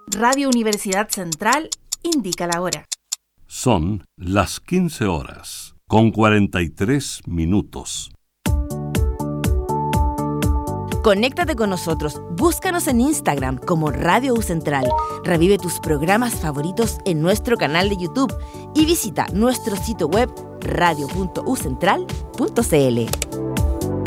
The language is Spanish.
Radio Universidad Central indica la hora. Son las 15 horas, con 43 minutos. Conéctate con nosotros, búscanos en Instagram como Radio U Central, revive tus programas favoritos en nuestro canal de YouTube y visita nuestro sitio web radio.ucentral.cl.